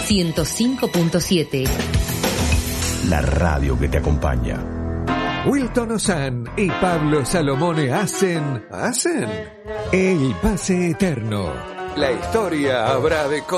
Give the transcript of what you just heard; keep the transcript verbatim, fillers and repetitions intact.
ciento cinco punto siete. La radio que te acompaña. Wilton Ozán y Pablo Salomone hacen... ¿Hacen? El pase eterno. La historia habrá de